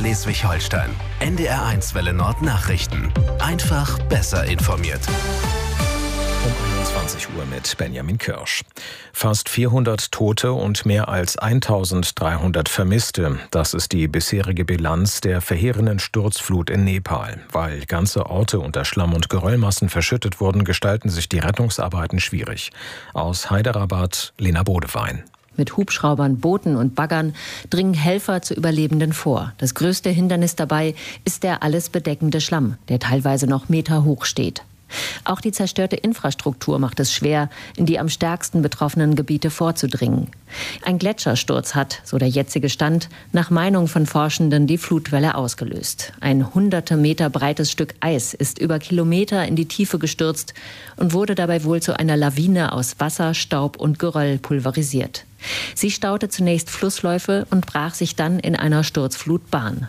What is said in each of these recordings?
Schleswig-Holstein. NDR1 Welle Nord Nachrichten. Einfach besser informiert. Um 21 Uhr mit Benjamin Kirsch. Fast 400 Tote und mehr als 1300 Vermisste. Das ist die bisherige Bilanz der verheerenden Sturzflut in Nepal. Weil ganze Orte unter Schlamm- und Geröllmassen verschüttet wurden, gestalten sich die Rettungsarbeiten schwierig. Aus Hyderabad, Lena Bodewein. Mit Hubschraubern, Booten und Baggern dringen Helfer zu Überlebenden vor. Das größte Hindernis dabei ist der alles bedeckende Schlamm, der teilweise noch Meter hoch steht. Auch die zerstörte Infrastruktur macht es schwer, in die am stärksten betroffenen Gebiete vorzudringen. Ein Gletschersturz hat, so der jetzige Stand, nach Meinung von Forschenden die Flutwelle ausgelöst. Ein hunderte Meter breites Stück Eis ist über Kilometer in die Tiefe gestürzt und wurde dabei wohl zu einer Lawine aus Wasser, Staub und Geröll pulverisiert. Sie staute zunächst Flussläufe und brach sich dann in einer Sturzflut Bahn.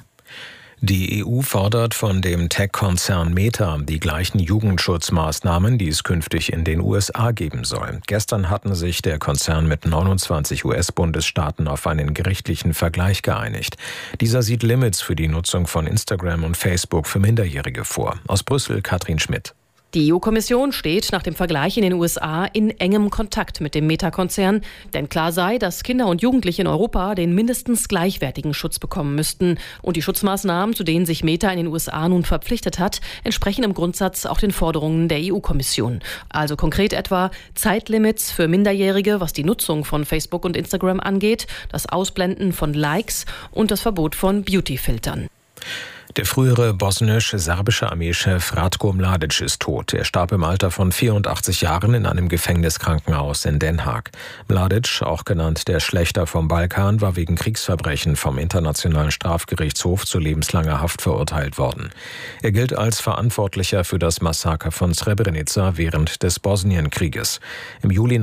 Die EU fordert von dem Tech-Konzern Meta die gleichen Jugendschutzmaßnahmen, die es künftig in den USA geben soll. Gestern hatten sich der Konzern mit 29 US-Bundesstaaten auf einen gerichtlichen Vergleich geeinigt. Dieser sieht Limits für die Nutzung von Instagram und Facebook für Minderjährige vor. Aus Brüssel Katrin Schmidt. Die EU-Kommission steht nach dem Vergleich in den USA in engem Kontakt mit dem Meta-Konzern. Denn klar sei, dass Kinder und Jugendliche in Europa den mindestens gleichwertigen Schutz bekommen müssten. Und die Schutzmaßnahmen, zu denen sich Meta in den USA nun verpflichtet hat, entsprechen im Grundsatz auch den Forderungen der EU-Kommission. Also konkret etwa Zeitlimits für Minderjährige, was die Nutzung von Facebook und Instagram angeht, das Ausblenden von Likes und das Verbot von Beauty-Filtern. Der frühere bosnisch-serbische Armeechef Ratko Mladic ist tot. Er starb im Alter von 84 Jahren in einem Gefängniskrankenhaus in Den Haag. Mladic, auch genannt der Schlächter vom Balkan, war wegen Kriegsverbrechen vom Internationalen Strafgerichtshof zu lebenslanger Haft verurteilt worden. Er gilt als Verantwortlicher für das Massaker von Srebrenica während des Bosnienkrieges. Im Juli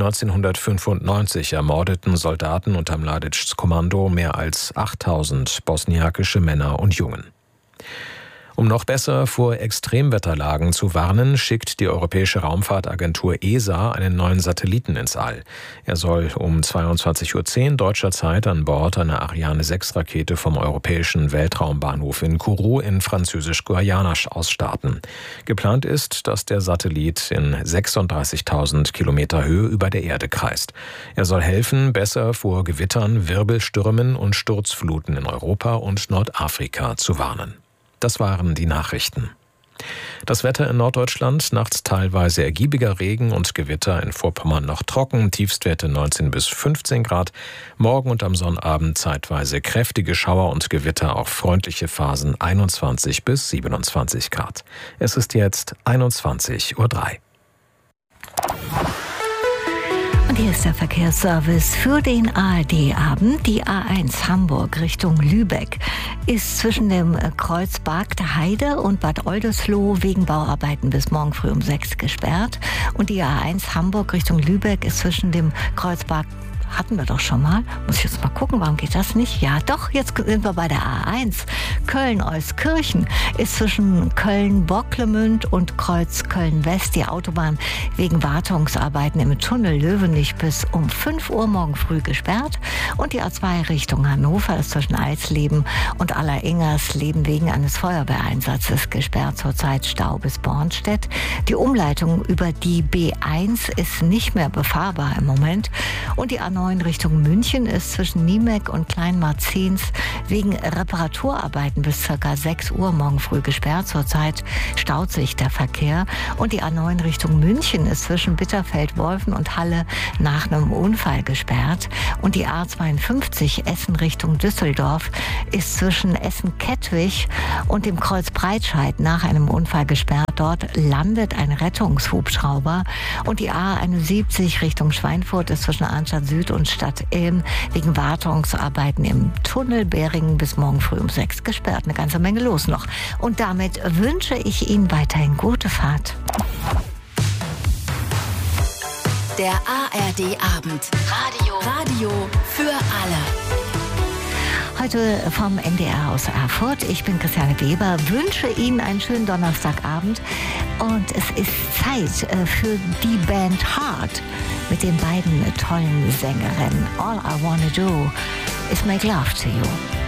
1995 ermordeten Soldaten unter Mladics Kommando mehr als 8000 bosniakische Männer und Jungen. Um noch besser vor Extremwetterlagen zu warnen, schickt die Europäische Raumfahrtagentur ESA einen neuen Satelliten ins All. Er soll um 22:10 Uhr deutscher Zeit an Bord einer Ariane 6 Rakete vom Europäischen Weltraumbahnhof in Kourou in Französisch-Guayana ausstarten. Geplant ist, dass der Satellit in 36.000 Kilometer Höhe über der Erde kreist. Er soll helfen, besser vor Gewittern, Wirbelstürmen und Sturzfluten in Europa und Nordafrika zu warnen. Das waren die Nachrichten. Das Wetter in Norddeutschland, nachts teilweise ergiebiger Regen und Gewitter, in Vorpommern noch trocken, Tiefstwerte 19 bis 15 Grad. Morgen und am Sonnabend zeitweise kräftige Schauer und Gewitter, auch freundliche Phasen 21 bis 27 Grad. Es ist jetzt 21:03 Uhr. Und hier ist der Verkehrsservice für den ARD-Abend. Die A1 Hamburg Richtung Lübeck ist zwischen dem Kreuz Bargter Heide und Bad Oldesloe wegen Bauarbeiten bis morgen früh um 6 gesperrt. Und die A1 Hamburg Richtung Lübeck ist zwischen dem Kreuz hatten wir doch schon mal. Muss ich jetzt mal gucken, warum geht das nicht? Ja, doch, jetzt sind wir bei der A1. Köln-Euskirchen ist zwischen Köln-Bocklemünd und Kreuz Köln-West die Autobahn wegen Wartungsarbeiten im Tunnel Löwenich bis um 5 Uhr morgen früh gesperrt. Und die A2 Richtung Hannover ist zwischen Eisleben und Alleringers-Leben wegen eines Feuerwehreinsatzes gesperrt. Zurzeit Stau bis Bornstedt. Die Umleitung über die B1 ist nicht mehr befahrbar im Moment. Und die A9 Richtung München ist zwischen Niemek und Kleinmarzens wegen Reparaturarbeiten bis ca. 6 Uhr morgen früh gesperrt. Zurzeit staut sich der Verkehr. Und die A9 Richtung München ist zwischen Bitterfeld-Wolfen und Halle nach einem Unfall gesperrt. Und die A52 Essen Richtung Düsseldorf ist zwischen Essen-Kettwig und dem Kreuz Breitscheid nach einem Unfall gesperrt. Dort landet ein Rettungshubschrauber. Und die A71 Richtung Schweinfurt ist zwischen Arnstadt Süd und Stadt Ilm wegen Wartungsarbeiten im Tunnel Beringen bis morgen früh um 6 gesperrt. Eine ganze Menge los noch. Und damit wünsche ich Ihnen weiterhin gute Fahrt. Der ARD-Abend. Radio für alle. Heute vom NDR aus Erfurt. Ich bin Christiane Weber, wünsche Ihnen einen schönen Donnerstagabend. Und es ist Zeit für die Band Heart mit den beiden tollen Sängerinnen. All I Wanna Do is Make Love to You.